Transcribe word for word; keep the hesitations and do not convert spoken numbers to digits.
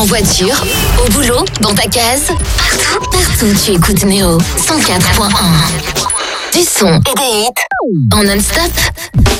voiture, au boulot, dans ta case, partout, partout tu écoutes Néo cent quatre point un. Du son et des hits en non-stop.